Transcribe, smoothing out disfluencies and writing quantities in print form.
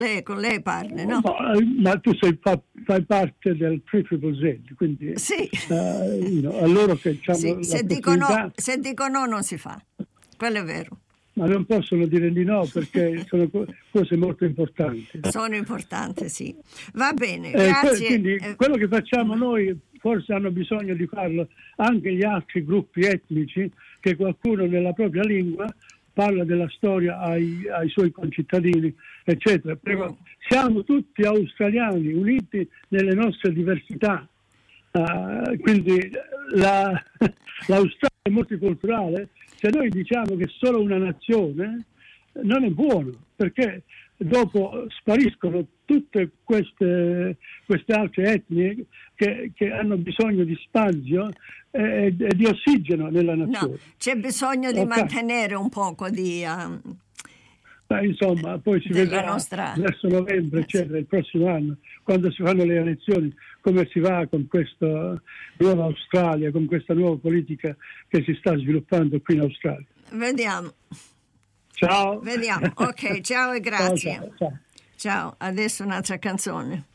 Con lei parli, no? Ma tu fai parte del Triple Z, quindi sì. A loro che sì. Se dico no non si fa, quello è vero. Ma non possono dire di no perché sono cose molto importanti. Sono importanti, sì. Va bene, grazie. Quindi quello che facciamo noi forse hanno bisogno di farlo anche gli altri gruppi etnici, che qualcuno nella propria lingua parla della storia ai suoi concittadini, eccetera. Però siamo tutti australiani, uniti nelle nostre diversità. Quindi l'Australia è multiculturale. Se noi diciamo che è solo una nazione, non è buono, perché dopo spariscono tutte queste altre etnie che hanno bisogno di spazio e di ossigeno nella nazione. No, c'è bisogno di mantenere un poco di... insomma, poi si vedrà verso novembre, eccetera, il prossimo anno, quando si fanno le elezioni, come si va con questa nuova Australia, con questa nuova politica che si sta sviluppando qui in Australia. Vediamo. Ciao. Vediamo. Ok, ciao e grazie. Ciao. Ciao, adesso un'altra canzone.